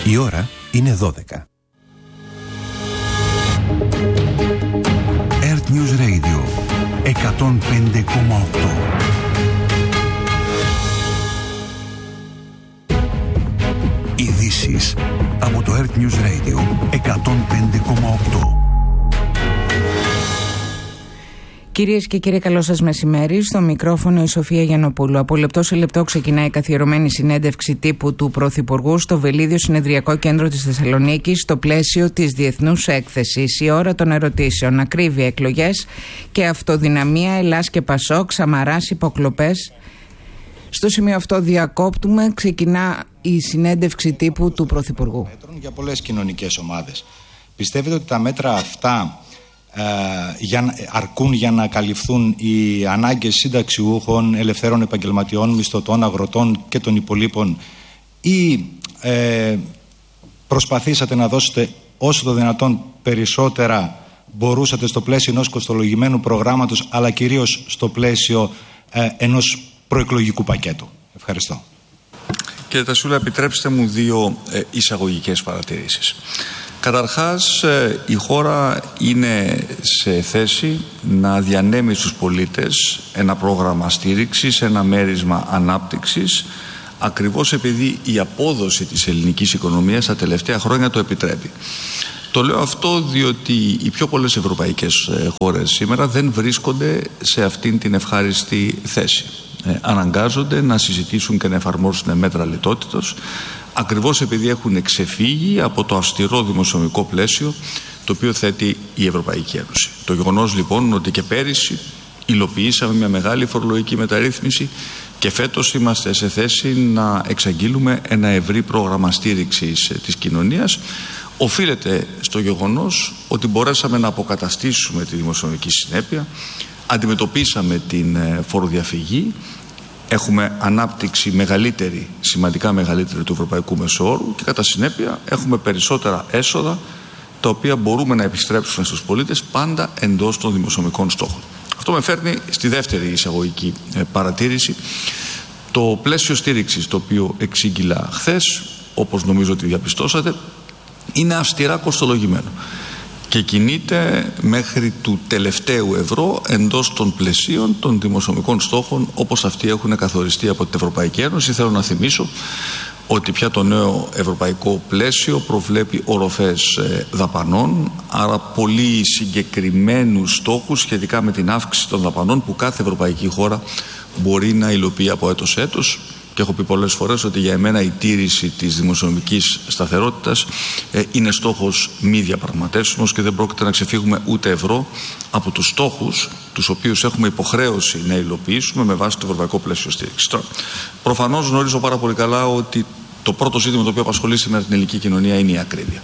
Η ώρα είναι 12. Earth News Radio 105,8. Ειδήσεις από το Earth News Radio 105,8. Κυρίες και κύριοι, καλό σας μεσημέρι. Στο μικρόφωνο η Σοφία Γιαννοπούλου. Από λεπτό σε λεπτό ξεκινάει η καθιερωμένη συνέντευξη τύπου του Πρωθυπουργού στο Βελίδιο Συνεδριακό Κέντρο της Θεσσαλονίκης, στο πλαίσιο της Διεθνούς Έκθεσης. Η ώρα των ερωτήσεων. Ακρίβεια, εκλογές και αυτοδυναμία, Ελλάς και Πασόκ, Σαμαράς, υποκλοπές. Στο σημείο αυτό διακόπτουμε. Ξεκινά η συνέντευξη τύπου του Πρωθυπουργού. Για πολλές κοινωνικές ομάδες. Πιστεύετε ότι τα μέτρα αυτά αρκούν για να καλυφθούν οι ανάγκες συνταξιούχων, ελευθέρων επαγγελματιών, μισθωτών, αγροτών και των υπολείπων, ή προσπαθήσατε να δώσετε όσο το δυνατόν περισσότερα μπορούσατε στο πλαίσιο ενός κοστολογημένου προγράμματος, αλλά κυρίως στο πλαίσιο ενός προεκλογικού πακέτου? Ευχαριστώ. Κύριε Τασούλα, επιτρέψτε μου δύο εισαγωγικές παρατηρήσεις. Καταρχάς, η χώρα είναι σε θέση να διανέμει στους πολίτες ένα πρόγραμμα στήριξης, ένα μέρισμα ανάπτυξης, ακριβώς επειδή η απόδοση της ελληνικής οικονομίας τα τελευταία χρόνια το επιτρέπει. Το λέω αυτό διότι οι πιο πολλές ευρωπαϊκές χώρες σήμερα δεν βρίσκονται σε αυτήν την ευχάριστη θέση. Αναγκάζονται να συζητήσουν και να εφαρμόσουν μέτρα λιτότητος, ακριβώς επειδή έχουν ξεφύγει από το αυστηρό δημοσιονομικό πλαίσιο το οποίο θέτει η Ευρωπαϊκή Ένωση. Το γεγονός λοιπόν ότι και πέρυσι υλοποιήσαμε μια μεγάλη φορολογική μεταρρύθμιση και φέτος είμαστε σε θέση να εξαγγείλουμε ένα ευρύ πρόγραμμα στήριξης της κοινωνίας, οφείλεται στο γεγονός ότι μπορέσαμε να αποκαταστήσουμε τη δημοσιονομική συνέπεια, αντιμετωπίσαμε την φοροδιαφυγή, έχουμε ανάπτυξη μεγαλύτερη, σημαντικά μεγαλύτερη του ευρωπαϊκού μεσοόρου και κατά συνέπεια έχουμε περισσότερα έσοδα τα οποία μπορούμε να επιστρέψουμε στους πολίτες πάντα εντός των δημοσιονομικών στόχων. Αυτό με φέρνει στη δεύτερη εισαγωγική παρατήρηση. Το πλαίσιο στήριξης το οποίο εξήγηλα χθες, όπως νομίζω ότι διαπιστώσατε, είναι αυστηρά κοστολογημένο και κινείται μέχρι του τελευταίου ευρώ εντός των πλαισίων των δημοσιονομικών στόχων όπως αυτοί έχουν καθοριστεί από την Ευρωπαϊκή Ένωση. Θέλω να θυμίσω ότι πια το νέο ευρωπαϊκό πλαίσιο προβλέπει οροφές δαπανών, άρα πολύ συγκεκριμένους στόχους σχετικά με την αύξηση των δαπανών που κάθε ευρωπαϊκή χώρα μπορεί να υλοποιεί από έτος σε έτος. Και έχω πει πολλές φορές ότι για εμένα η τήρηση της δημοσιονομικής σταθερότητας είναι στόχος μη διαπραγματεύσιμος και δεν πρόκειται να ξεφύγουμε ούτε ευρώ από τους στόχους τους οποίους έχουμε υποχρέωση να υλοποιήσουμε με βάση το ευρωπαϊκό πλαίσιο στήριξης. Τώρα, προφανώς γνωρίζω πάρα πολύ καλά ότι το πρώτο ζήτημα το οποίο απασχολεί σήμερα την ελληνική κοινωνία είναι η ακρίβεια.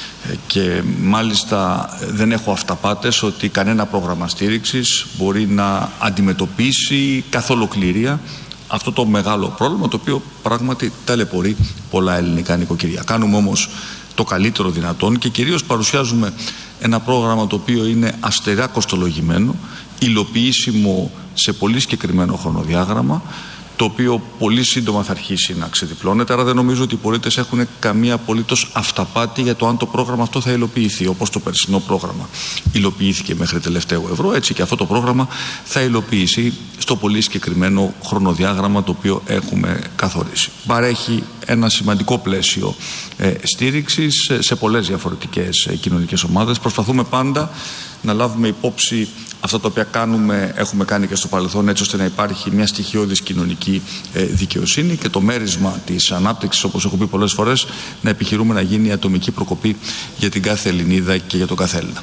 Και μάλιστα δεν έχω αυταπάτες ότι κανένα πρόγραμμα στήριξης μπορεί να αντιμετωπίσει καθ' ολοκληρία αυτό το μεγάλο πρόβλημα, το οποίο πράγματι ταλαιπωρεί πολλά ελληνικά νοικοκυριά. Κάνουμε όμως το καλύτερο δυνατόν και κυρίως παρουσιάζουμε ένα πρόγραμμα το οποίο είναι αυστηρά κοστολογημένο, υλοποιήσιμο σε πολύ συγκεκριμένο χρονοδιάγραμμα, το οποίο πολύ σύντομα θα αρχίσει να ξεδιπλώνεται. Άρα δεν νομίζω ότι οι πολίτες έχουν καμία απολύτως αυταπάτη για το αν το πρόγραμμα αυτό θα υλοποιηθεί. Όπως το περσινό πρόγραμμα υλοποιήθηκε μέχρι τελευταίο ευρώ, έτσι και αυτό το πρόγραμμα θα υλοποιηθεί στο πολύ συγκεκριμένο χρονοδιάγραμμα το οποίο έχουμε καθορίσει. Παρέχει ένα σημαντικό πλαίσιο στήριξης σε πολλές διαφορετικές κοινωνικές ομάδες. Προσπαθούμε πάντα να λάβουμε υπόψη αυτά τα οποία έχουμε κάνει και στο παρελθόν, έτσι ώστε να υπάρχει μια στοιχειώδης κοινωνική δικαιοσύνη και το μέρισμα της ανάπτυξης, όπως έχω πει πολλές φορές, να επιχειρούμε να γίνει η ατομική προκοπή για την κάθε Ελληνίδα και για τον κάθε Έλληνα.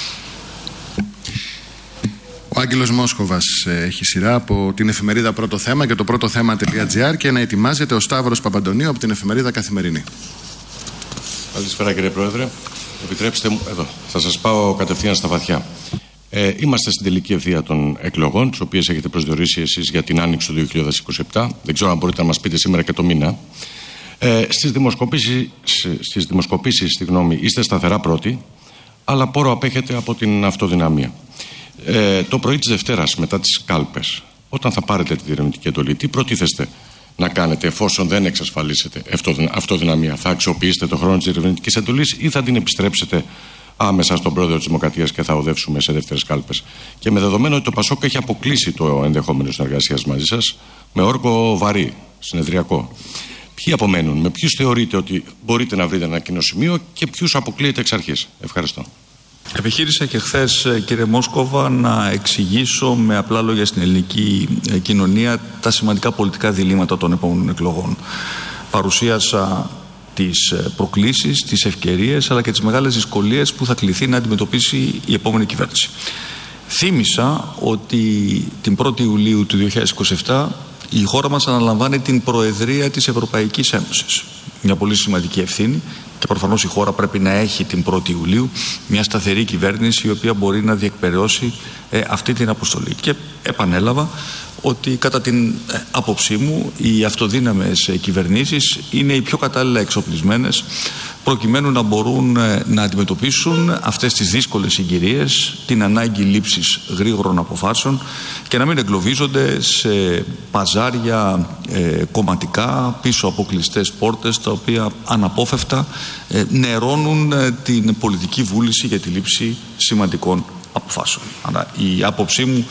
Ο Άγγελος Μόσχοβας έχει σειρά από την εφημερίδα Πρώτο Θέμα και το πρώτοθέμα.gr και να ετοιμάζεται ο Σταύρος Παπαντονίου από την εφημερίδα Καθημερινή. Καλησπέρα κύριε Πρόεδρε. Επιτρέψτε μου, εδώ, θα σας πάω κατευθείαν στα βαθιά. Είμαστε στην τελική ευθεία των εκλογών, τις οποίες έχετε προσδιορίσει εσείς για την άνοιξη του 2027. Δεν ξέρω αν μπορείτε να μας πείτε σήμερα και το μήνα. Στις δημοσκοπήσεις, είστε σταθερά πρώτοι, αλλά πόρο απέχετε από την αυτοδυναμία. Το πρωί της Δευτέρας, μετά τις κάλπες, όταν θα πάρετε τη διερευνητική εντολή, τι προτίθεστε να κάνετε εφόσον δεν εξασφαλίσετε αυτοδυναμία? Θα αξιοποιήσετε το χρόνο της διερευνητικής εντολής ή θα την επιστρέψετε άμεσα στον πρόεδρο της Δημοκρατίας και θα οδεύσουμε σε δεύτερες κάλπες? Και με δεδομένο ότι το ΠΑΣΟΚ έχει αποκλείσει το ενδεχόμενο συνεργασίας μαζί σας με όρκο βαρύ, συνεδριακό, ποιοι απομένουν, με ποιους θεωρείτε ότι μπορείτε να βρείτε ένα κοινό σημείο και ποιους αποκλείετε εξ αρχής? Ευχαριστώ. Επιχείρησα και χθες, κύριε Μόσκοβα, να εξηγήσω με απλά λόγια στην ελληνική κοινωνία τα σημαντικά πολιτικά διλήμματα των επόμενων εκλογών. Παρουσίασα τις προκλήσεις, τις ευκαιρίες αλλά και τις μεγάλες δυσκολίες που θα κληθεί να αντιμετωπίσει η επόμενη κυβέρνηση. Θύμισα ότι την 1η Ιουλίου του 2027 η χώρα μας αναλαμβάνει την Προεδρία της Ευρωπαϊκής Ένωσης. Μια πολύ σημαντική ευθύνη και προφανώς η χώρα πρέπει να έχει την 1η Ιουλίου μια σταθερή κυβέρνηση η οποία μπορεί να διεκπεραιώσει αυτή την αποστολή. Και επανέλαβα ότι κατά την άποψή μου οι αυτοδύναμες κυβερνήσεις είναι οι πιο κατάλληλα εξοπλισμένες προκειμένου να μπορούν να αντιμετωπίσουν αυτές τις δύσκολες συγκυρίες, την ανάγκη λήψης γρήγορων αποφάσεων και να μην εγκλωβίζονται σε παζάρια κομματικά πίσω από κλειστές πόρτες τα οποία αναπόφευκτα νερώνουν την πολιτική βούληση για τη λήψη σημαντικών αποφάσεων. Άρα η άποψή μου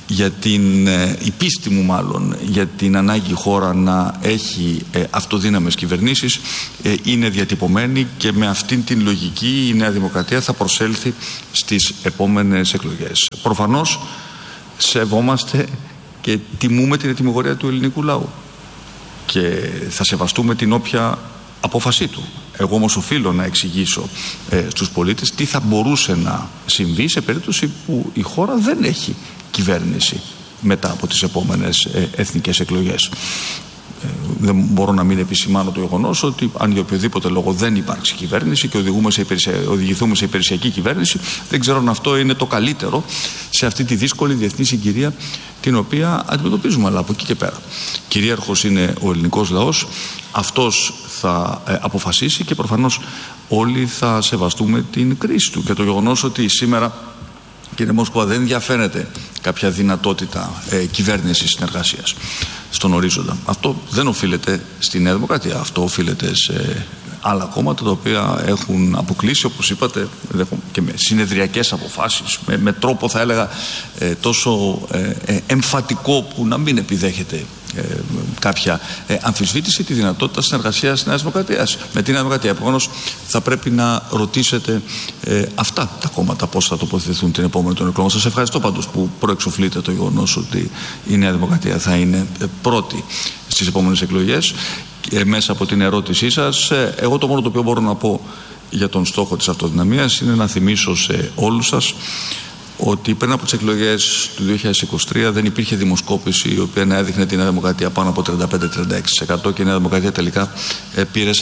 η πίστη μου μάλλον για την ανάγκη η χώρα να έχει αυτοδύναμες κυβερνήσεις είναι διατυπωμένη και με αυτήν την λογική η Νέα Δημοκρατία θα προσέλθει στις επόμενες εκλογές. Προφανώς σεβόμαστε και τιμούμε την ετυμηγορία του ελληνικού λαού και θα σεβαστούμε την όποια απόφασή του. Εγώ όμως οφείλω να εξηγήσω στους πολίτες τι θα μπορούσε να συμβεί σε περίπτωση που η χώρα δεν έχει κυβέρνηση μετά από τις επόμενες εθνικές εκλογές. Δεν μπορώ να μην επισημάνω το γεγονός ότι αν για οποιοδήποτε λόγο δεν υπάρξει κυβέρνηση και οδηγηθούμε σε υπηρεσιακή κυβέρνηση, δεν ξέρω αν αυτό είναι το καλύτερο σε αυτή τη δύσκολη διεθνή συγκυρία την οποία αντιμετωπίζουμε. Αλλά από εκεί και πέρα κυρίαρχος είναι ο ελληνικός λαός, αυτός θα αποφασίσει και προφανώς όλοι θα σεβαστούμε την κρίση του. Και το γεγονός ότι σήμερα, κύριε Μόσκοβα, δεν διαφαίνεται κάποια δυνατότητα κυβέρνησης συνεργασίας στον ορίζοντα. Αυτό δεν οφείλεται στη Νέα Δημοκρατία. Αυτό οφείλεται σε άλλα κόμματα τα οποία έχουν αποκλείσει, όπως είπατε, και με συνεδριακές αποφάσεις, με τρόπο θα έλεγα τόσο εμφατικό που να μην επιδέχεται κάποια αμφισβήτηση τη δυνατότητα συνεργασίας της Νέας Δημοκρατίας με τη Νέα Δημοκρατία. Επομένως, θα πρέπει να ρωτήσετε αυτά τα κόμματα πώς θα τοποθετηθούν την επόμενη των εκλογών. Σας ευχαριστώ πάντως που προεξοφλείτε το γεγονός ότι η Νέα Δημοκρατία θα είναι πρώτη στις επόμενες εκλογές. Μέσα από την ερώτησή σας, εγώ το μόνο το οποίο μπορώ να πω για τον στόχο της αυτοδυναμίας είναι να θυμίσω σε όλους σας ότι πριν από τις εκλογές του 2023 δεν υπήρχε δημοσκόπηση η οποία να έδειχνε τη Νέα Δημοκρατία πάνω από 35-36% και η Νέα Δημοκρατία τελικά πήρε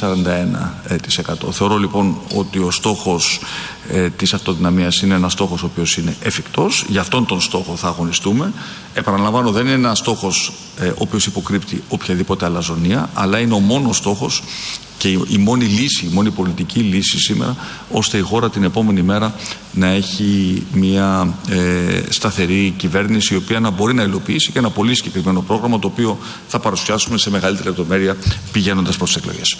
41%. Θεωρώ λοιπόν ότι ο στόχος της αυτοδυναμίας είναι ένας στόχος ο οποίος είναι εφικτός. Για αυτόν τον στόχο θα αγωνιστούμε. Επαναλαμβάνω, δεν είναι ένας στόχος ο οποίος υποκρύπτει οποιαδήποτε αλαζονία, αλλά είναι ο μόνος στόχος και η μόνη λύση, η μόνη πολιτική λύση σήμερα, ώστε η χώρα την επόμενη μέρα να έχει μια σταθερή κυβέρνηση η οποία να μπορεί να υλοποιήσει και ένα πολύ συγκεκριμένο πρόγραμμα το οποίο θα παρουσιάσουμε σε μεγαλύτερη λεπτομέρεια πηγαίνοντας προς τις εκλογές.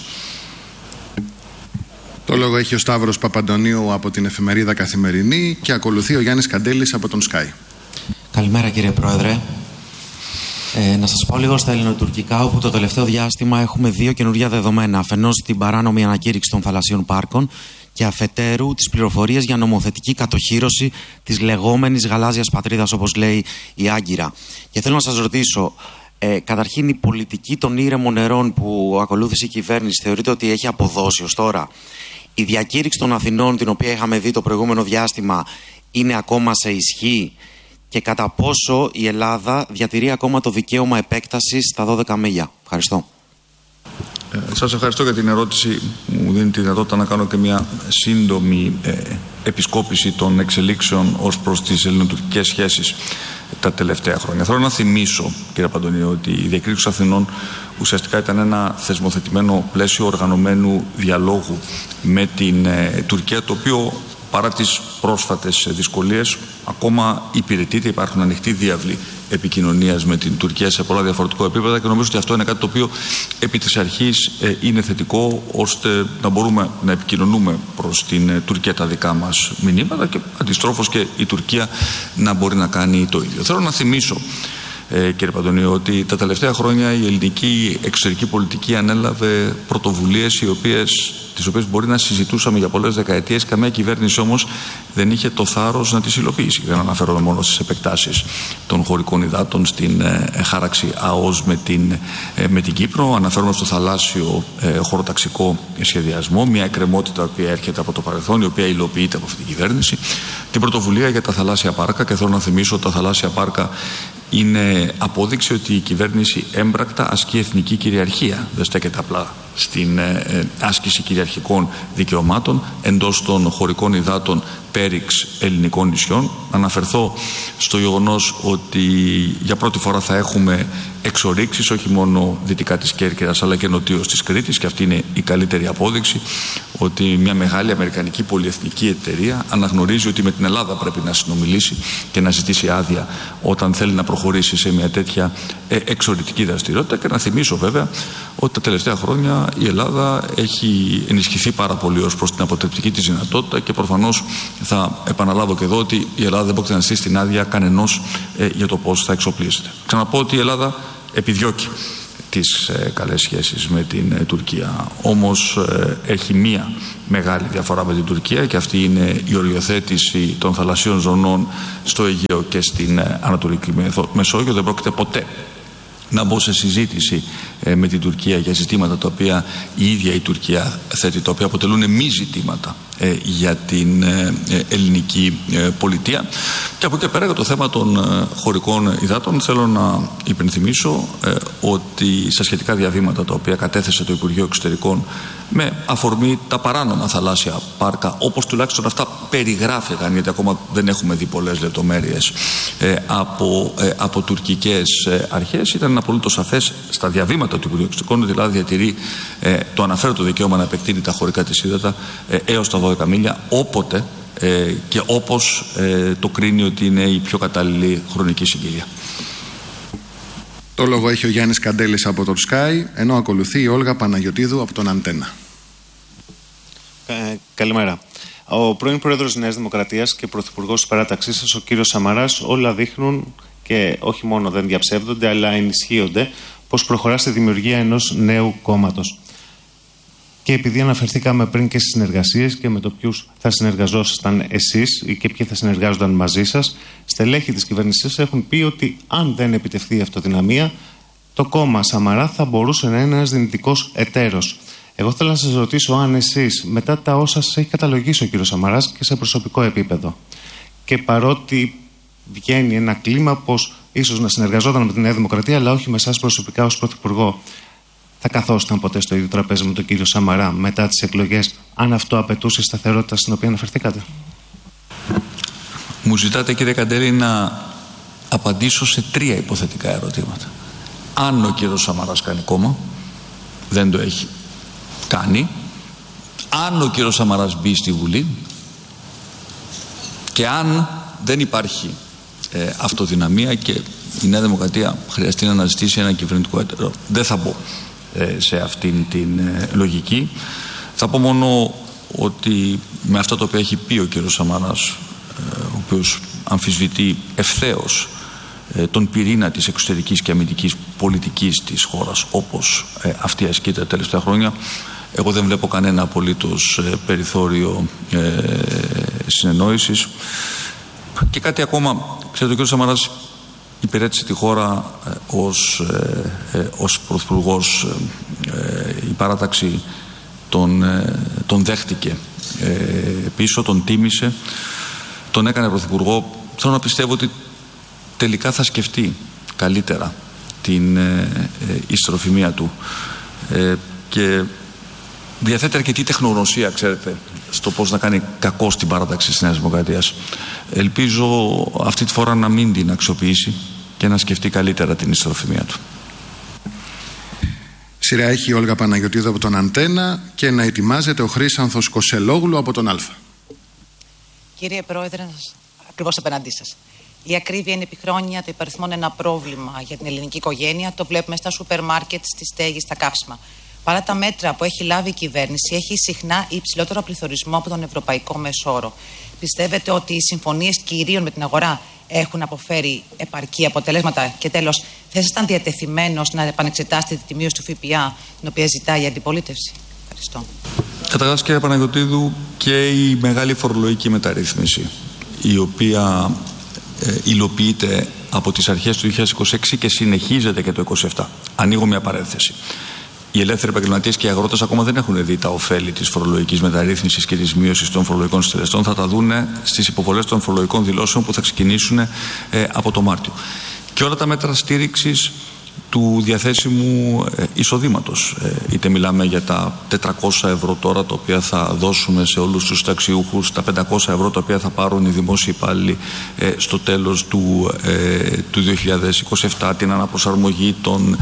Το λόγο έχει ο Σταύρος Παπαντονίου από την εφημερίδα Καθημερινή και ακολουθεί ο Γιάννης Καντέλης από τον Sky. Καλημέρα κύριε Πρόεδρε. Να σας πω λίγο στα ελληνοτουρκικά, όπου το τελευταίο διάστημα έχουμε δύο καινούργια δεδομένα. Αφενός την παράνομη ανακήρυξη των θαλασσίων πάρκων και αφετέρου τις πληροφορίες για νομοθετική κατοχύρωση της λεγόμενης γαλάζιας πατρίδας, όπως λέει η Άγκυρα. Και θέλω να σας ρωτήσω, καταρχήν η πολιτική των ήρεμων νερών που ακολούθησε η κυβέρνηση θεωρείται ότι έχει αποδώσει ως τώρα? Η διακήρυξη των Αθηνών, την οποία είχαμε δει το προηγούμενο διάστημα, είναι ακόμα σε ισχύ? Και κατά πόσο η Ελλάδα διατηρεί ακόμα το δικαίωμα επέκτασης στα 12 μίλια? Ευχαριστώ. Σας ευχαριστώ για την ερώτηση. Μου δίνει τη δυνατότητα να κάνω και μια σύντομη επισκόπηση των εξελίξεων ως προς τις ελληνοτουρκικές σχέσεις τα τελευταία χρόνια. Θέλω να θυμίσω, κύριε Παντονίου, ότι η διακήρυξη των Αθηνών ουσιαστικά ήταν ένα θεσμοθετημένο πλαίσιο οργανωμένου διαλόγου με την Τουρκία, το οποίο παρά τις πρόσφατες δυσκολίες, ακόμα υπηρετείται, υπάρχουν ανοιχτοί διάβλοι επικοινωνίας με την Τουρκία σε πολλά διαφορετικά επίπεδα και νομίζω ότι αυτό είναι κάτι το οποίο επί της αρχής είναι θετικό, ώστε να μπορούμε να επικοινωνούμε προς την Τουρκία τα δικά μας μηνύματα και αντιστρόφως και η Τουρκία να μπορεί να κάνει το ίδιο. Θέλω να θυμίσω, κύριε Παντονίου, ότι τα τελευταία χρόνια η ελληνική εξωτερική πολιτική ανέλαβε πρωτοβουλίες τις οποίες μπορεί να συζητούσαμε για πολλές δεκαετίες. Καμία κυβέρνηση όμως δεν είχε το θάρρος να τις υλοποιήσει. Δεν αναφέρομαι μόνο στις επεκτάσεις των χωρικών υδάτων, στην χάραξη ΑΟΣ με την Κύπρο. Αναφέρομαι στο θαλάσσιο χωροταξικό σχεδιασμό, μια εκκρεμότητα που έρχεται από το παρελθόν, η οποία υλοποιείται από αυτή την κυβέρνηση. Την πρωτοβουλία για τα θαλάσσια πάρκα, και θέλω να θυμίσω ότι τα θαλάσσια πάρκα είναι απόδειξη ότι η κυβέρνηση έμπρακτα ασκεί εθνική κυριαρχία. Δεν στέκεται απλά στην άσκηση κυριαρχικών δικαιωμάτων εντός των χωρικών υδάτων πέριξ ελληνικών νησιών. Αναφερθώ στο γεγονός ότι για πρώτη φορά θα έχουμε εξορίξεις όχι μόνο δυτικά της Κέρκυρας αλλά και νοτίως της Κρήτης, και αυτή είναι η καλύτερη απόδειξη ότι μια μεγάλη αμερικανική πολυεθνική εταιρεία αναγνωρίζει ότι με την Ελλάδα πρέπει να συνομιλήσει και να ζητήσει άδεια όταν θέλει να προχωρήσει σε μια τέτοια εξορρυκτική δραστηριότητα. Και να θυμίσω βέβαια ότι τα τελευταία χρόνια η Ελλάδα έχει ενισχυθεί πάρα πολύ ως προς την αποτρεπτική της δυνατότητα και προφανώς θα επαναλάβω και εδώ ότι η Ελλάδα δεν πρόκειται να στήσει την άδεια κανενός για το πώς θα εξοπλίζεται. Ξαναπώ ότι η Ελλάδα επιδιώκει τις καλές σχέσεις με την Τουρκία. Όμως έχει μία μεγάλη διαφορά με την Τουρκία, και αυτή είναι η οριοθέτηση των θαλασσίων ζωνών στο Αιγαίο και στην Ανατολική Μεσόγειο. Δεν πρόκειται ποτέ να μπω σε συζήτηση με την Τουρκία για ζητήματα τα οποία η ίδια η Τουρκία θέτει, τα οποία αποτελούν μη ζητήματα για την ελληνική πολιτεία. Και από εκεί πέρα, για το θέμα των χωρικών υδάτων, θέλω να υπενθυμίσω ότι στα σχετικά διαβήματα τα οποία κατέθεσε το Υπουργείο Εξωτερικών με αφορμή τα παράνομα θαλάσσια πάρκα, όπως τουλάχιστον αυτά περιγράφηκαν, γιατί ακόμα δεν έχουμε δει πολλές λεπτομέρειες από τουρκικές αρχές, ήταν απολύτως σαφές στα διαβήματα του Υπουργείου Εξωτερικών ότι η Ελλάδα διατηρεί το αναφέρετο δικαίωμα να επεκτείνει τα χωρικά της ύδατα έως τα 12 μίλια, όποτε και όπως το κρίνει ότι είναι η πιο κατάλληλη χρονική συγκυρία. Το λόγο έχει ο Γιάννης Καντέλης από το Sky, ενώ ακολουθεί η Όλγα Παναγιωτίδου από τον Αντένα. Καλημέρα. Ο πρώην Πρόεδρος της Νέας Δημοκρατίας και Πρωθυπουργός της παράταξής σας, ο κύριος Σαμαράς, όλα δείχνουν και όχι μόνο δεν διαψεύδονται, αλλά ενισχύονται πως προχωρά στη δημιουργία ενός νέου κόμματος. Και επειδή αναφερθήκαμε πριν και στις συνεργασίες και με το ποιους θα συνεργαζόσασταν εσείς ή και ποιοι θα συνεργάζονταν μαζί σας, στελέχη της κυβέρνησης έχουν πει ότι αν δεν επιτευχθεί η αυτοδυναμία, το κόμμα Σαμαρά θα μπορούσε να είναι ένας δυνητικός εταίρος. Εγώ θέλω να σας ρωτήσω αν εσείς, μετά τα όσα σας έχει καταλογίσει ο κύριος Σαμαράς και σε προσωπικό επίπεδο, και παρότι βγαίνει ένα κλίμα πως ίσως να συνεργαζόταν με τη Νέα Δημοκρατία, αλλά όχι με εσάς προσωπικά ως Πρωθυπουργό, θα καθόσταν ποτέ στο ίδιο τραπέζι με τον κύριο Σαμαρά μετά τις εκλογές, αν αυτό απαιτούσε σταθερότητα στην οποία αναφερθήκατε? Μου ζητάτε, κύριε Καντέλη, να απαντήσω σε 3 υποθετικά ερωτήματα. Αν ο κύριος Σαμαράς κάνει κόμμα, δεν το έχει κάνει. Αν ο κύριος Σαμαράς μπει στη Βουλή, και αν δεν υπάρχει αυτοδυναμία και η Νέα Δημοκρατία χρειαστεί να αναζητήσει ένα κυβερνητικό εταιρό. Δεν θα μπω σε αυτήν την λογική. Θα πω μόνο ότι με αυτά τα οποία έχει πει ο κύριος Σαμαράς, ο οποίος αμφισβητεί ευθέως τον πυρήνα της εξωτερικής και αμυντικής πολιτικής της χώρας, όπως αυτή ασκείται τα τελευταία χρόνια, εγώ δεν βλέπω κανένα απολύτως περιθώριο συνεννόησης. Και κάτι ακόμα, ξέρετε, ο κύριος Σαμαράς υπηρέτησε τη χώρα ως πρωθυπουργός. Η παράταξη τον δέχτηκε πίσω, τον τίμησε, τον έκανε πρωθυπουργό. Θέλω να πιστεύω ότι τελικά θα σκεφτεί καλύτερα την ιστεροφημία του και διαθέτει αρκετή τεχνογνωσία, ξέρετε, στο πώς να κάνει κακό στην παράταξη της Νέας Δημοκρατίας. Ελπίζω αυτή τη φορά να μην την αξιοποιήσει και να σκεφτεί καλύτερα την ιστεροφημία του. Σειρά έχει η Όλγα Παναγιωτίδου από τον Αντένα και να ετοιμάζεται ο Χρήσανθος Κοσελόγλου από τον Αλφα. Κύριε Πρόεδρε, ακριβώς απέναντί σας. Η ακρίβεια είναι επί χρόνια το υπαριθμόν ένα πρόβλημα για την ελληνική οικογένεια. Το βλέπουμε στα σούπερ μάρκετ, στη στέγη, στα καύσιμα. Παρά τα μέτρα που έχει λάβει η κυβέρνηση, έχει συχνά υψηλότερο πληθωρισμό από τον ευρωπαϊκό μέσο όρο. Πιστεύετε ότι οι συμφωνίες κυρίων με την αγορά έχουν αποφέρει επαρκή αποτελέσματα? Και τέλος, θα ήσασταν διατεθειμένος να επανεξετάσετε τη μείωση του ΦΠΑ, την οποία ζητάει η αντιπολίτευση? Ευχαριστώ. Καταρχάς, κύριε Παναγιωτίδου, και η μεγάλη φορολογική μεταρρύθμιση, η οποία υλοποιείται από τις αρχές του 2026 και συνεχίζεται και το 2027. Ανοίγω μια παρένθεση. Οι ελεύθεροι επαγγελματίες και οι αγρότες ακόμα δεν έχουν δει τα ωφέλη της φορολογικής μεταρρύθμισης και της μείωσης των φορολογικών συντελεστών. Θα τα δούνε στις υποβολές των φορολογικών δηλώσεων που θα ξεκινήσουν από το Μάρτιο. Και όλα τα μέτρα στήριξης του διαθέσιμου εισοδήματος. Είτε μιλάμε για τα 400 ευρώ τώρα, τα οποία θα δώσουμε σε όλους τους ταξιούχους, τα 500 ευρώ τα οποία θα πάρουν οι δημόσιοι υπάλληλοι στο τέλος του 2027, την αναπροσαρμογή των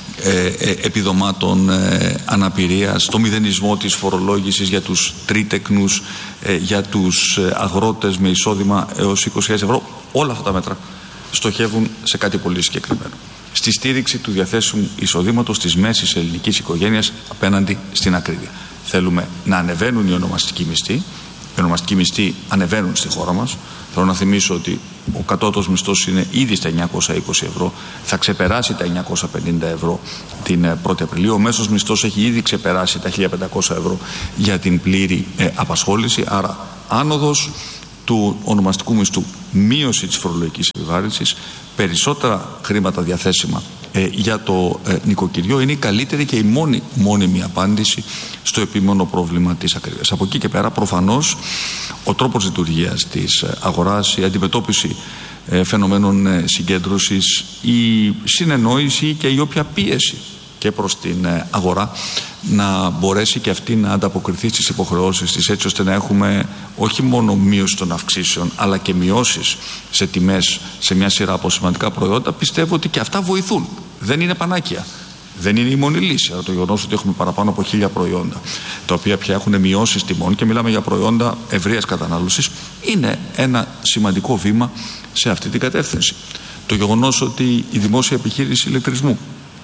επιδομάτων αναπηρίας, το μηδενισμό της φορολόγησης για τους τρίτεκνους, για τους αγρότες με εισόδημα έως 20.000 ευρώ. Όλα αυτά τα μέτρα στοχεύουν σε κάτι πολύ συγκεκριμένο. Στη στήριξη του διαθέσιμου εισοδήματος της μέσης ελληνικής οικογένειας απέναντι στην ακρίβεια. Θέλουμε να ανεβαίνουν οι ονομαστικοί μισθοί. Οι ονομαστικοί μισθοί ανεβαίνουν στη χώρα μας. Θέλω να θυμίσω ότι ο κατώτατος μισθός είναι ήδη στα 920 ευρώ. Θα ξεπεράσει τα 950 ευρώ την 1η Απριλίου. Ο μέσος μισθός έχει ήδη ξεπεράσει τα 1500 ευρώ για την πλήρη απασχόληση. Άρα άνοδος του ονομαστικού μισθού, μείωση της φορολογικής επιβάρυνσης, περισσότερα χρήματα διαθέσιμα για το νοικοκυριό είναι η καλύτερη και η μόνιμη απάντηση στο επίμονο πρόβλημα της ακρίβειας. Από εκεί και πέρα, προφανώς, ο τρόπος λειτουργίας της αγοράς, η αντιμετώπιση φαινομένων συγκέντρωσης, η συνεννόηση και η όποια πίεση και προς την αγορά να μπορέσει και αυτή να ανταποκριθεί στις υποχρεώσεις της, έτσι ώστε να έχουμε όχι μόνο μείωση των αυξήσεων αλλά και μειώσεις σε τιμές σε μια σειρά από σημαντικά προϊόντα. Πιστεύω ότι και αυτά βοηθούν. Δεν είναι πανάκια. Δεν είναι η μόνη λύση. Αλλά το γεγονός ότι έχουμε παραπάνω από 1000 προϊόντα τα οποία πια έχουν μειώσεις τιμών και μιλάμε για προϊόντα ευρείας κατανάλωσης είναι ένα σημαντικό βήμα σε αυτή την κατεύθυνση. Το γεγονός ότι η δημόσια επιχείρηση ηλεκτρισμού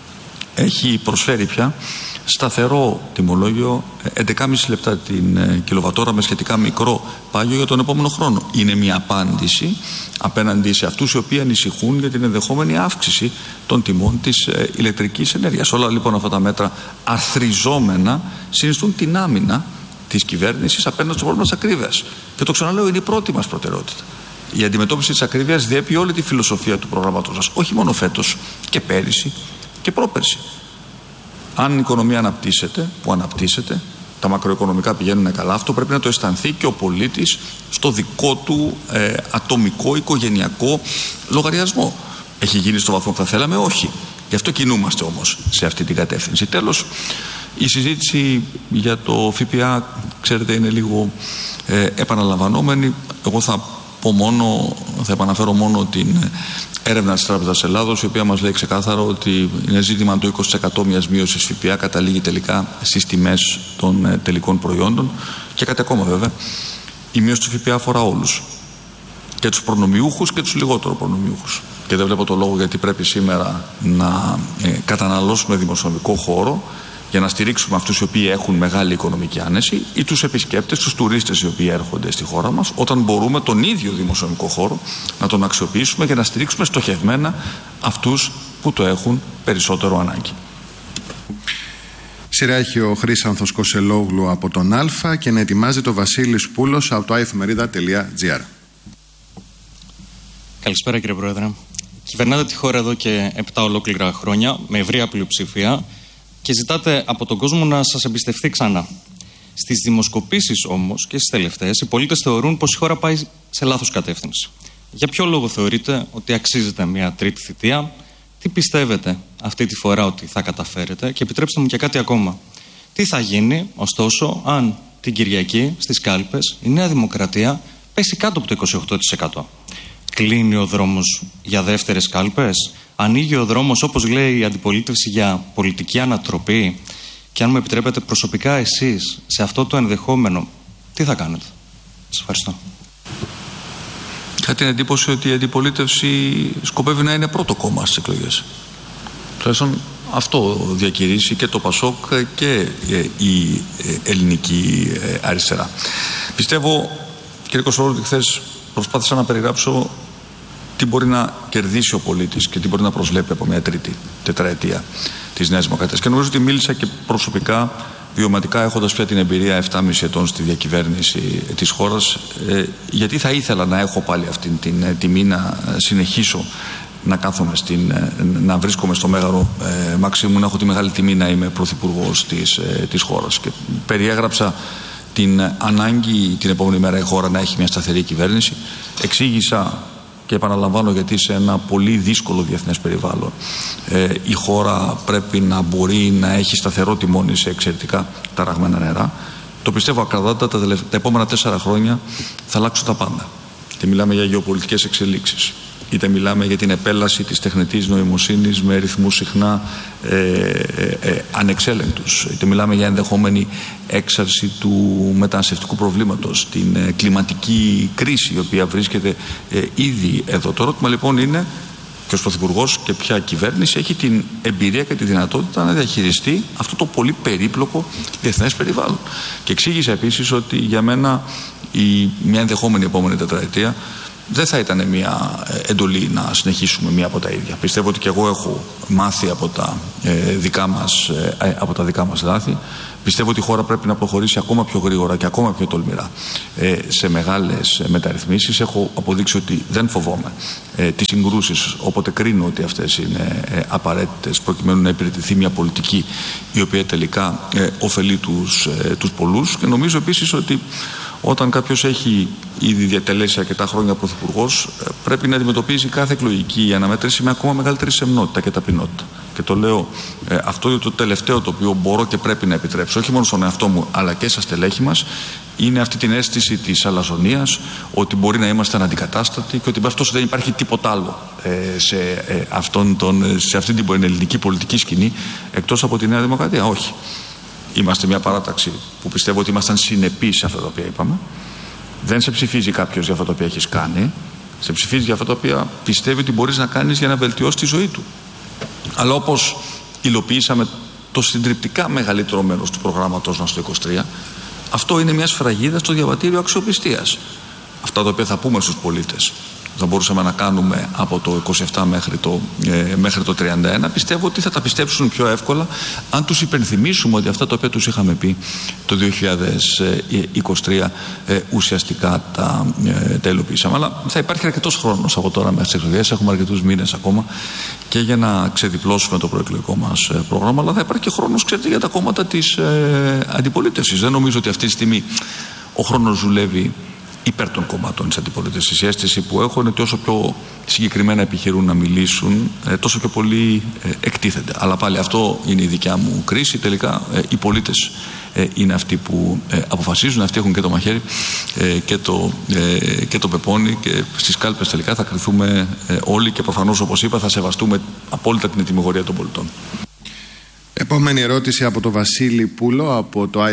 έχει προσφέρει πια σταθερό τιμολόγιο 11,5 λεπτά την κιλοβατόρα με σχετικά μικρό πάγιο για τον επόμενο χρόνο. Είναι μια απάντηση απέναντι σε αυτούς οι οποίοι ανησυχούν για την ενδεχόμενη αύξηση των τιμών της ηλεκτρικής ενέργειας. Όλα λοιπόν αυτά τα μέτρα αρθριζόμενα συνιστούν την άμυνα της κυβέρνησης απέναντι στο πρόβλημα της ακρίβειας. Και το ξαναλέω, είναι η πρώτη μας προτεραιότητα. Η αντιμετώπιση της ακρίβειας διέπει όλη τη φιλοσοφία του προγράμματος μας, όχι μόνο φέτος και πέρυσι και πρόπερσι. Αν η οικονομία αναπτύσσεται, που αναπτύσσεται, τα μακροοικονομικά πηγαίνουν καλά, αυτό πρέπει να το αισθανθεί και ο πολίτης στο δικό του ατομικό, οικογενειακό λογαριασμό. Έχει γίνει στο βαθμό που θα θέλαμε? Όχι. Γι' αυτό κινούμαστε όμως σε αυτή την κατεύθυνση. Τέλος, η συζήτηση για το ΦΠΑ, ξέρετε, είναι λίγο επαναλαμβανόμενη. Εγώ θα επαναφέρω μόνο την έρευνα της Τράπεζας Ελλάδος, η οποία μας λέει ξεκάθαρα ότι είναι ζήτημα το 20% μιας μείωσης ΦΠΑ καταλήγει τελικά στις τιμές των τελικών προϊόντων. Και κάτι ακόμα βέβαια, η μείωση του ΦΠΑ αφορά όλους, και τους προνομιούχους και τους λιγότερο προνομιούχους. Και δεν βλέπω το λόγο γιατί πρέπει σήμερα να καταναλώσουμε δημοσιονομικό χώρο για να στηρίξουμε αυτούς οι οποίοι έχουν μεγάλη οικονομική άνεση ή τους επισκέπτες, τους τουρίστες οι οποίοι έρχονται στη χώρα μας, όταν μπορούμε τον ίδιο δημοσιονομικό χώρο να τον αξιοποιήσουμε για να στηρίξουμε στοχευμένα αυτούς που το έχουν περισσότερο ανάγκη. Σειρά έχει ο Χρήσανθος Κοσελόγλου από τον Α και να ετοιμάζει το Βασίλης Πούλος από το iefemerida.gr. Καλησπέρα κύριε Πρόεδρε. Κυβερνάτε τη χώρα εδώ και 7 ολόκληρα χρόνια με ευρεία πλειοψηφία και ζητάτε από τον κόσμο να σας εμπιστευτεί ξανά. Στις δημοσκοπήσεις όμως και στις τελευταίες, οι πολίτες θεωρούν πως η χώρα πάει σε λάθος κατεύθυνση. Για ποιο λόγο θεωρείτε ότι αξίζεται μια τρίτη θητεία? Τι πιστεύετε αυτή τη φορά ότι θα καταφέρετε? Και επιτρέψτε μου και κάτι ακόμα. Τι θα γίνει, ωστόσο, αν την Κυριακή στις κάλπες η Νέα Δημοκρατία πέσει κάτω από το 28%? Κλείνει ο δρόμος για δεύτερες κάλπες? Ανοίγει ο δρόμος, όπως λέει η αντιπολίτευση, για πολιτική ανατροπή? Και αν μου επιτρέπετε προσωπικά εσείς, σε αυτό το ενδεχόμενο, τι θα κάνετε? Σας ευχαριστώ. είχα την εντύπωση ότι η αντιπολίτευση σκοπεύει να είναι πρώτο κόμμα στις εκλογές. Τουλάχιστον αυτό διακηρύσει και το ΠΑΣΟΚ και η ελληνική αριστερά. Πιστεύω, κύριε Κωστορόλου, ότι χθες προσπάθησα να περιγράψω τι μπορεί να κερδίσει ο πολίτης και τι μπορεί να προσλέπει από μια τρίτη τετραετία της Νέας Δημοκρατίας. Και νομίζω ότι μίλησα και προσωπικά, βιωματικά, έχοντας πια την εμπειρία 7,5 ετών στη διακυβέρνηση της χώρας, γιατί θα ήθελα να έχω πάλι αυτή την τιμή να συνεχίσω να κάθομαι να βρίσκομαι στο Μέγαρο Μαξίμου, να έχω τη μεγάλη τιμή να είμαι πρωθυπουργός της χώρας. Και περιέγραψα την ανάγκη την επόμενη μέρα η χώρα να έχει μια σταθερή κυβέρνηση. Εξήγησα και επαναλαμβάνω, γιατί σε ένα πολύ δύσκολο διεθνές περιβάλλον η χώρα πρέπει να μπορεί να έχει σταθερό τιμόνι σε εξαιρετικά ταραγμένα νερά. Το πιστεύω ακραδάντα, τα επόμενα 4 χρόνια θα αλλάξουν τα πάντα. Και μιλάμε για γεωπολιτικές εξελίξεις, είτε μιλάμε για την επέλαση της τεχνητής νοημοσύνης με ρυθμούς συχνά ανεξέλεγκτους, είτε μιλάμε για ενδεχόμενη έξαρση του μεταναστευτικού προβλήματος, την κλιματική κρίση η οποία βρίσκεται ήδη εδώ. Το ερώτημα λοιπόν είναι ποιος πρωθυπουργός και ποια κυβέρνηση έχει την εμπειρία και τη δυνατότητα να διαχειριστεί αυτό το πολύ περίπλοκο διεθνές περιβάλλον. Και εξήγησε επίσης ότι για μένα μια ενδεχόμενη επόμενη τετραετία δεν θα ήταν μια εντολή να συνεχίσουμε μία από τα ίδια. Πιστεύω ότι και εγώ έχω μάθει από τα δικά μας λάθη. Πιστεύω ότι η χώρα πρέπει να προχωρήσει ακόμα πιο γρήγορα και ακόμα πιο τολμηρά σε μεγάλες μεταρρυθμίσεις. Έχω αποδείξει ότι δεν φοβόμαι τις συγκρούσεις όποτε κρίνω ότι αυτές είναι απαραίτητες προκειμένου να υπηρετηθεί μια πολιτική η οποία τελικά ωφελεί τους πολλούς. Και νομίζω επίσης ότι όταν κάποιος έχει ήδη διατελέσει αρκετά χρόνια πρωθυπουργός, πρέπει να αντιμετωπίζει κάθε εκλογική αναμέτρηση με ακόμα μεγαλύτερη σεμνότητα και ταπεινότητα. Και το λέω αυτό είναι το τελευταίο το οποίο μπορώ και πρέπει να επιτρέψω, όχι μόνο στον εαυτό μου, αλλά και στα στελέχη μας, είναι αυτή την αίσθηση της αλαζονίας, ότι μπορεί να είμαστε αναντικατάστατοι και ότι αυτός δεν υπάρχει τίποτα άλλο σε αυτή την ελληνική πολιτική σκηνή εκτός από τη Νέα Δημοκρατία. Όχι. Είμαστε μια παράταξη που πιστεύω ότι ήμασταν συνεπείς σε αυτά τα οποία είπαμε. Δεν σε ψηφίζει κάποιος για αυτά τα οποία έχεις κάνει. Σε ψηφίζει για αυτά τα οποία πιστεύει ότι μπορείς να κάνεις για να βελτιώσεις τη ζωή του. Αλλά όπως υλοποιήσαμε το συντριπτικά μεγαλύτερο μέρος του προγράμματος μας το 2023, αυτό είναι μια σφραγίδα στο διαβατήριο αξιοπιστίας. Αυτά τα οποία θα πούμε στους πολίτες, θα μπορούσαμε να κάνουμε από το 27 μέχρι το 31, πιστεύω ότι θα τα πιστέψουν πιο εύκολα αν τους υπενθυμίσουμε ότι αυτά τα οποία τους είχαμε πει το 2023 ουσιαστικά τα υλοποιήσαμε. Αλλά θα υπάρχει αρκετός χρόνος από τώρα μέχρι τις εκλογές, έχουμε αρκετούς μήνες ακόμα και για να ξεδιπλώσουμε το προεκλογικό μας πρόγραμμα, αλλά θα υπάρχει και χρόνος, ξέρετε, για τα κόμματα της αντιπολίτευσης. Δεν νομίζω ότι αυτή τη στιγμή ο χρόνος δουλεύει υπέρ των κομμάτων της αντιπολίτευσης. Η αίσθηση που έχω είναι ότι όσο πιο συγκεκριμένα επιχειρούν να μιλήσουν, τόσο πιο πολύ εκτίθενται. Αλλά πάλι αυτό είναι η δικιά μου κρίση. Τελικά οι πολίτες είναι αυτοί που αποφασίζουν, αυτοί έχουν και το μαχαίρι και το πεπόνι, και στις κάλπες τελικά θα κριθούμε όλοι και προφανώς, όπως είπα, θα σεβαστούμε απόλυτα την ετοιμιγορία των πολιτών. Επόμενη ερώτηση από τον Βασίλη Πούλο από το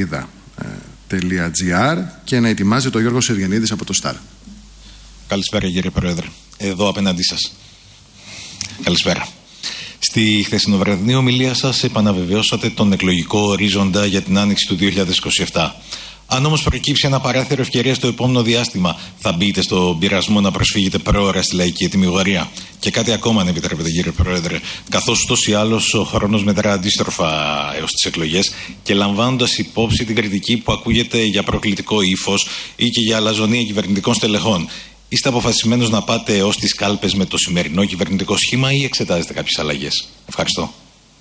iefmerida.gr και να ετοιμάζει το Γιώργος Ευγενίδης από το Σταρ. Καλησπέρα κύριε Πρόεδρε, εδώ απέναντί σας. Καλησπέρα. Στη χθεσινοβραδινή ομιλία σας επαναβεβαιώσατε τον εκλογικό ορίζοντα για την άνοιξη του 2027. Αν όμως προκύψει ένα παράθυρο ευκαιρία στο επόμενο διάστημα, θα μπείτε στον πειρασμό να προσφύγετε πρόωρα στη λαϊκή ετοιμιγορία? Και κάτι ακόμα, αν επιτρέπετε κύριε Πρόεδρε, καθώς ούτως ή άλλως ο χρόνος μετρά αντίστροφα έως τις εκλογές, και λαμβάνοντας υπόψη την κριτική που ακούγεται για προκλητικό ύφος ή και για αλαζονία κυβερνητικών στελεχών, είστε αποφασισμένος να πάτε ως τις κάλπες με το σημερινό κυβερνητικό σχήμα ή εξετάζετε κάποιες αλλαγές? Ευχαριστώ.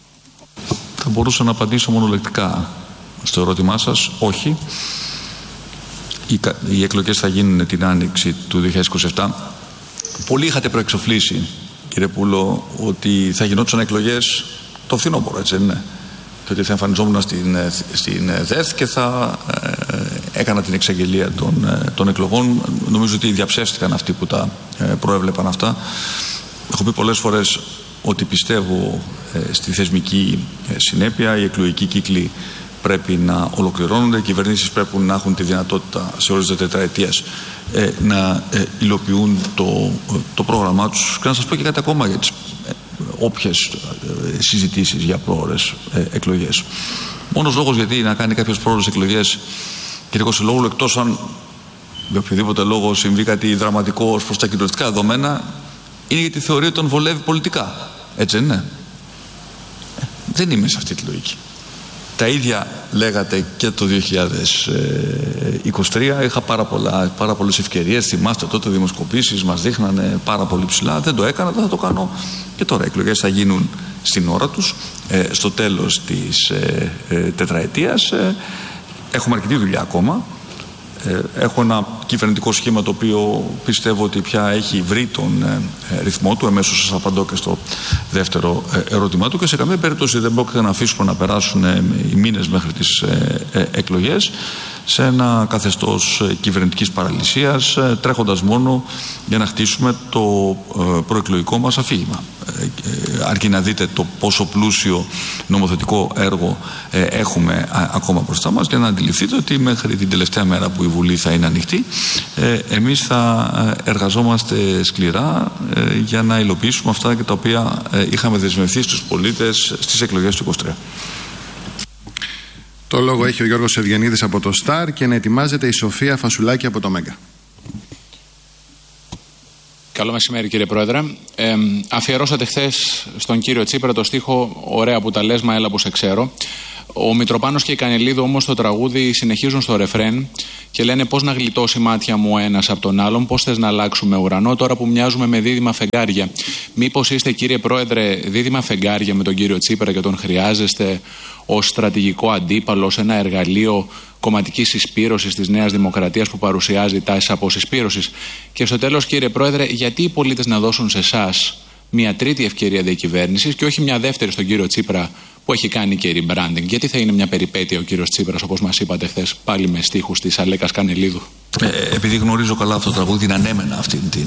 Θα μπορούσα να απαντήσω μονολεκτικά στο ερώτημά σας, όχι. Οι εκλογές θα γίνουν την άνοιξη του 2027. Πολλοί είχατε προεξοφλήσει, κύριε Πούλο, ότι θα γινόντουσαν εκλογές το φθινόπωρο, έτσι δεν είναι? Και ότι θα εμφανιζόμουν στην ΔΕΘ και θα έκανα την εξαγγελία των εκλογών. Νομίζω ότι διαψεύστηκαν αυτοί που τα προέβλεπαν αυτά. Έχω πει πολλές φορές ότι πιστεύω στη θεσμική συνέπεια. Οι εκλογικοί κύκλοι πρέπει να ολοκληρώνονται. Οι κυβερνήσεις πρέπει να έχουν τη δυνατότητα σε όλες τις τετραετίες να υλοποιούν το πρόγραμμά τους. Και να σας πω και κάτι ακόμα για τις όποιες συζητήσεις για πρόορες εκλογές. Μόνος λόγος γιατί να κάνει κάποιες πρόορες εκλογές, κύριε Κωσελόγλου, εκτός αν για οποιοδήποτε λόγο συμβεί κάτι δραματικό ως προς τα κοινωνικά δεδομένα, είναι γιατί θεωρεί ότι τον βολεύει πολιτικά. Έτσι δεν είναι? Δεν είμαι σε αυτή τη λογική. Τα ίδια λέγατε και το 2023. Είχα πάρα πολλές ευκαιρίες. Θυμάστε τότε δημοσκοπήσεις μας δείχνανε πάρα πολύ ψηλά. Δεν το έκανα, δεν θα το κάνω και τώρα. Οι εκλογές θα γίνουν στην ώρα τους, στο τέλος της τετραετίας. Έχουμε αρκετή δουλειά ακόμα. Έχω ένα κυβερνητικό σχήμα το οποίο πιστεύω ότι πια έχει βρει τον ρυθμό του. Εμέσως σας απαντώ και στο δεύτερο ερώτημά του, και σε καμία περίπτωση δεν πρόκειται να αφήσουμε να περάσουν οι μήνες μέχρι τις εκλογές σε ένα καθεστώς κυβερνητικής παραλυσίας, τρέχοντας μόνο για να χτίσουμε το προεκλογικό μας αφήγημα. Αρκεί να δείτε το πόσο πλούσιο νομοθετικό έργο έχουμε ακόμα μπροστά μας για να αντιληφθείτε ότι μέχρι την τελευταία μέρα που η Βουλή θα είναι ανοιχτή, εμείς θα εργαζόμαστε σκληρά για να υλοποιήσουμε αυτά και τα οποία είχαμε δεσμευθεί στους πολίτες στις εκλογές του 2023. Το λόγο έχει ο Γιώργος Ευγενίδης από το ΣΤΑΡ και να ετοιμάζεται η Σοφία Φασουλάκη από το ΜΕΓΑ. Καλό μεσημέρι, κύριε Πρόεδρε. Αφιερώσατε χθες στον κύριο Τσίπρα το στίχο «Ωραία που τα λες, μα έλα που σε ξέρω». Ο Μητροπάνος και η Κανελίδου όμως το τραγούδι συνεχίζουν στο ρεφρέν και λένε πώς να γλιτώσει μάτια μου ο ένας από τον άλλον, πώς θες να αλλάξουμε ουρανό τώρα που μοιάζουμε με δίδυμα φεγγάρια. Μήπως είστε, κύριε Πρόεδρε, δίδυμα φεγγάρια με τον κύριο Τσίπρα και τον χρειάζεστε ως στρατηγικό αντίπαλο, ως ένα εργαλείο κομματικής συσπήρωσης της Νέας Δημοκρατίας που παρουσιάζει τάσεις αποσυσπήρωσης? Και στο τέλος, κύριε Πρόεδρε, γιατί οι πολίτες να δώσουν σε εσάς μια τρίτη ευκαιρία διακυβέρνησης και όχι μια δεύτερη στον κύριο Τσίπρα που έχει κάνει και rebranding? Γιατί θα είναι μια περιπέτεια ο κύριος Τσίπρας, όπως μας είπατε χθες, πάλι με στίχους της Αλέκας Κανελίδου? Επειδή γνωρίζω καλά αυτό το τραγούδι, την ανέμενα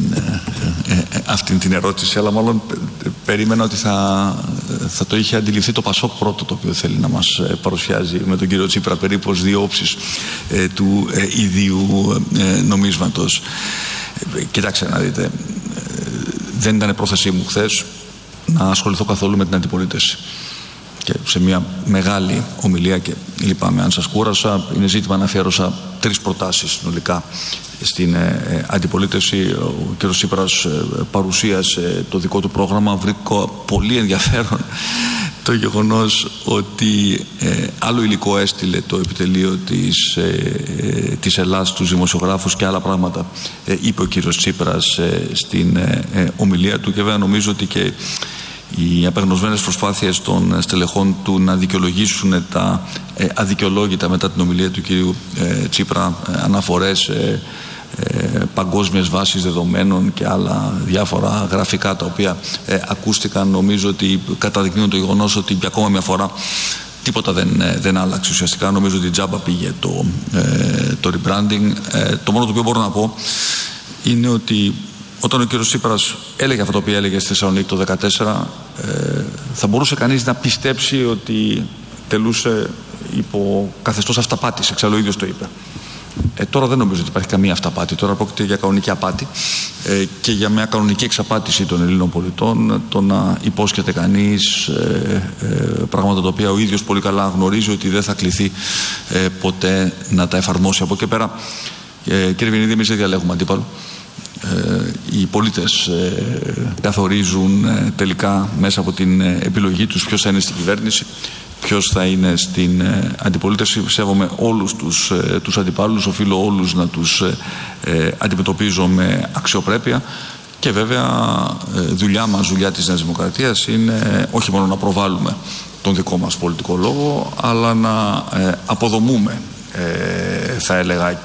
αυτήν την ερώτηση, αλλά μάλλον περίμενα ότι θα το είχε αντιληφθεί το Πασόκ πρώτο, το οποίο θέλει να μας παρουσιάζει με τον κύριο Τσίπρα περίπου ως δύο όψεις του ιδίου νομίσματος. Κοιτάξτε να δείτε, δεν ήταν πρόθεσή μου χθες να ασχοληθώ καθόλου με την αντιπολίτευση. Και σε μια μεγάλη ομιλία, και λυπάμαι αν σας κούρασα, είναι ζήτημα να αφιέρωσα 3 προτάσεις συνολικά στην αντιπολίτευση. Ο κ. Τσίπρας παρουσίασε το δικό του πρόγραμμα. Βρήκω πολύ ενδιαφέρον το γεγονός ότι άλλο υλικό έστειλε το επιτελείο της Ελλάδας στους δημοσιογράφους και άλλα πράγματα είπε ο κ. Τσίπρας στην ομιλία του, και βέβαια νομίζω ότι και οι απεγνωσμένες προσπάθειες των στελεχών του να δικαιολογήσουν τα αδικαιολόγητα μετά την ομιλία του κυρίου Τσίπρα αναφορές παγκόσμιες βάσεις δεδομένων και άλλα διάφορα γραφικά τα οποία ακούστηκαν, νομίζω ότι καταδεικνύουν το γεγονός ότι ακόμα μια φορά τίποτα δεν άλλαξε ουσιαστικά. Νομίζω ότι τζάμπα πήγε το rebranding. Το μόνο το οποίο μπορώ να πω είναι ότι όταν ο κύριος Τσίπρας έλεγε αυτό το οποίο έλεγε στη Θεσσαλονίκη το 2014, θα μπορούσε κανείς να πιστέψει ότι τελούσε υπό καθεστώς αυταπάτης. Εξάλλου ο ίδιος το είπε. Τώρα δεν νομίζω ότι υπάρχει καμία αυταπάτη. Τώρα πρόκειται για κανονική απάτη και για μια κανονική εξαπάτηση των Ελλήνων πολιτών. Το να υπόσχεται κανείς πράγματα τα οποία ο ίδιος πολύ καλά γνωρίζει ότι δεν θα κληθεί ποτέ να τα εφαρμόσει. Από εκεί πέρα, κύριε Βενίδη, εμείς δεν διαλέγουμε αντίπαλο. Οι πολίτες καθορίζουν τελικά μέσα από την επιλογή τους ποιος θα είναι στην κυβέρνηση, ποιος θα είναι στην αντιπολίτευση. Σέβομαι όλους τους αντιπάλους, οφείλω όλους να τους αντιμετωπίζω με αξιοπρέπεια, και βέβαια δουλειά μας, δουλειά της Νέας Δημοκρατίας είναι όχι μόνο να προβάλλουμε τον δικό μας πολιτικό λόγο, αλλά να αποδομούμε θα έλεγα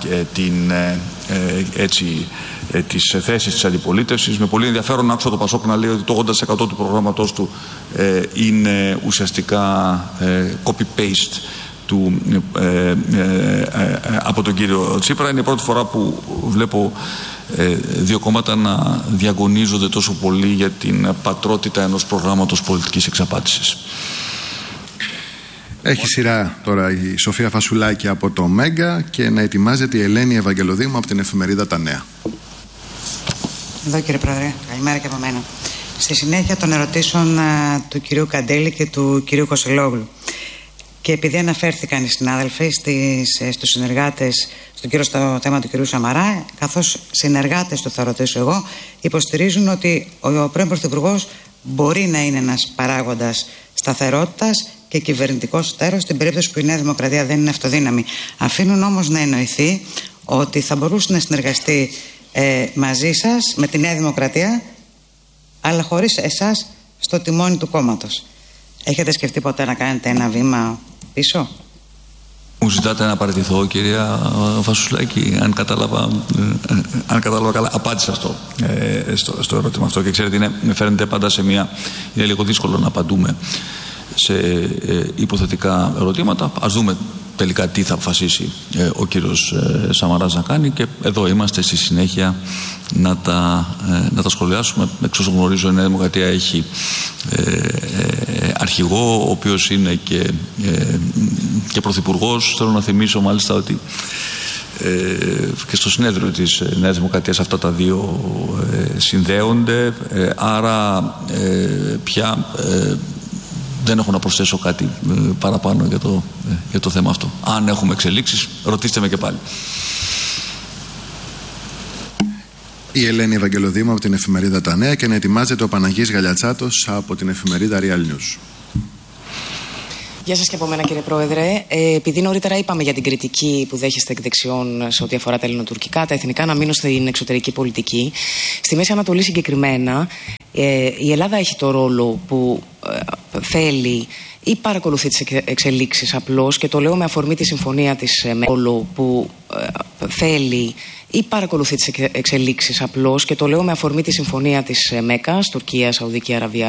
τις θέσεις της αντιπολίτευσης. Με πολύ ενδιαφέρον άκουσα το Πασόκ να λέει ότι το 80% του προγράμματός του είναι ουσιαστικά copy-paste από τον κύριο Τσίπρα. Είναι η πρώτη φορά που βλέπω δύο κόμματα να διαγωνίζονται τόσο πολύ για την πατρότητα ενός προγράμματος πολιτικής εξαπάτησης. Έχει σειρά τώρα η Σοφία Φασουλάκη από το Μέγκα και να ετοιμάζεται η Ελένη Ευαγγελοδήμου από την εφημερίδα Τα Νέα. Εδώ κύριε Πρόεδρε, καλημέρα και από μένα. Στη συνέχεια των ερωτήσεων του κυρίου Καντέλη και του κυρίου Κωσελόγλου. Και επειδή αναφέρθηκαν οι συνάδελφοι στους συνεργάτες, στο θέμα του κυρίου Σαμαρά, καθώς συνεργάτες του θα ρωτήσω εγώ, υποστηρίζουν ότι ο πρώην Πρωθυπουργός μπορεί να είναι ένας παράγοντας σταθερότητας και κυβερνητικός εταίρος στην περίπτωση που η Νέα Δημοκρατία δεν είναι αυτοδύναμη. Αφήνουν όμως να εννοηθεί ότι θα μπορούσε να συνεργαστεί μαζί σας με τη Νέα Δημοκρατία, αλλά χωρίς εσάς στο τιμόνι του κόμματος. Έχετε σκεφτεί ποτέ να κάνετε ένα βήμα πίσω? Μου ζητάτε να παραιτηθώ, κυρία Φασουλάκη? Αν κατάλαβα καλά, απάντησα στο ερώτημα αυτό. Και ξέρετε, με φέρνετε πάντα σε μια... Είναι λίγο δύσκολο να απαντούμε σε υποθετικά ερωτήματα. Ας δούμε τελικά τι θα αποφασίσει ο κύριος Σαμαράς να κάνει, και εδώ είμαστε στη συνέχεια να τα σχολιάσουμε. Εξ όσων γνωρίζω, η Νέα Δημοκρατία έχει αρχηγό, ο οποίος είναι και πρωθυπουργός. Θέλω να θυμίσω μάλιστα ότι και στο συνέδριο της Νέας Δημοκρατίας αυτά τα δύο συνδέονται, άρα πια δεν έχω να προσθέσω κάτι παραπάνω για το θέμα αυτό. Αν έχουμε εξελίξεις, ρωτήστε με και πάλι. Η Ελένη Ευαγγελοδήμου από την εφημερίδα Τα Νέα και να ετοιμάζεται ο Παναγής Γαλιατσάτος από την εφημερίδα Real News. Γεια σας και από μένα, κύριε Πρόεδρε. Επειδή νωρίτερα είπαμε για την κριτική που δέχεστε εκ δεξιών σε ό,τι αφορά τα ελληνοτουρκικά, τα εθνικά, να μείνω στην εξωτερική πολιτική. Στη Μέση Ανατολή συγκεκριμένα, η Ελλάδα έχει το ρόλο που θέλει ή παρακολουθεί τις εξελίξεις απλώς, και το λέω με αφορμή τη συμφωνία της ρόλο που θέλει ή παρακολουθεί τις εξελίξεις απλώς, και το λέω με αφορμή τη συμφωνία της Μέκας, Τουρκία, Σαουδική Αραβία.